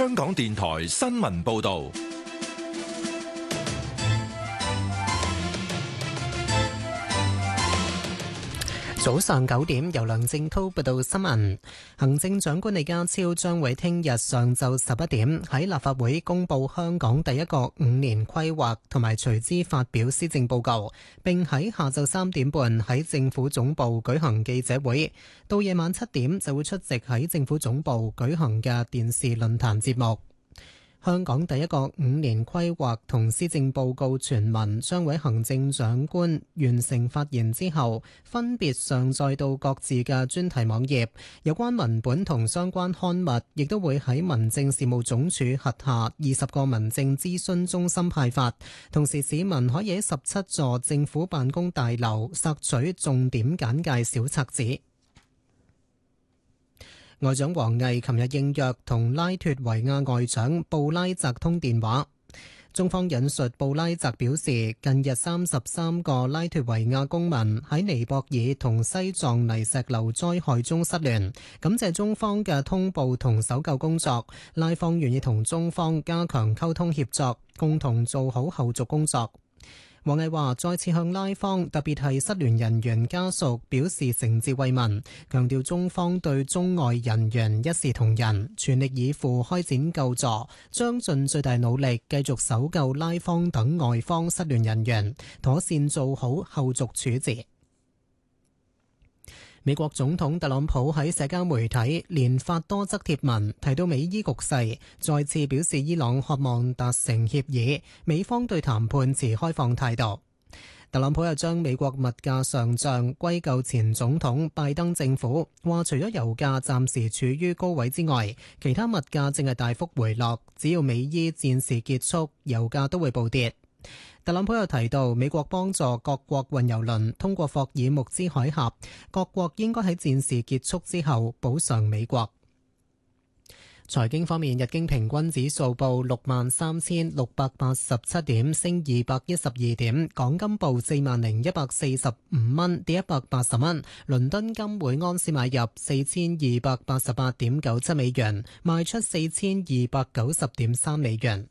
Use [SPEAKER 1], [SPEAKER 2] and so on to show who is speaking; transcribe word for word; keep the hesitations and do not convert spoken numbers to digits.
[SPEAKER 1] 香港電台新聞報道。
[SPEAKER 2] 早上九點，由梁正濤報道新聞。行政長官李家超將會聽日上晝十一點喺立法會公布香港第一個五年規劃，同埋隨之發表施政報告，並喺下晝三點半喺政府總部舉行記者會。到夜晚七點就會出席喺政府總部舉行嘅電視論壇節目。香港第一個五年規劃同施政報告全文將會行政長官完成發言之後，分別上載到各自嘅專題網頁。有關文本同相關刊物亦都會喺民政事務總署轄下二十個民政諮詢中心派發。同時，市民可以喺十七座政府辦公大樓索取重點簡介小冊子。外長王毅琴日應約同拉脫維亞外長布拉澤通電話。中方引述布拉澤表示，近日三十三個拉脫維亞公民喺尼泊爾同西藏泥石流災害中失聯，感謝中方嘅通報同搜救工作，拉方願意同中方加強溝通協作，共同做好後續工作。王毅話：再次向拉方，特別係失聯人員家屬表示誠摯慰問，強調中方對中外人員一視同仁，全力以赴開展救助，將盡最大努力繼續搜救拉方等外方失聯人員，妥善做好後續處置。美國總統特朗普喺社交媒體連發多則貼文，提到美伊局勢，再次表示伊朗渴望達成協議，美方對談判持開放態度。特朗普又將美國物價上漲歸咎前總統拜登政府，話除咗油價暫時處於高位之外，其他物價正係大幅回落，只要美伊戰事結束，油價都會暴跌。特朗普又提到，美國幫助各國運油輪通過霍爾木茲海峽，各國應該喺戰事結束之後補償美國。財經方面，日經平均指數報六萬三千六百八十七點，升二百一十二點。港金報四萬零一百四十五蚊，跌一百八十蚊。倫敦金每安士買入四千二百八十八點九七美元，賣出四千二百九十點三美元。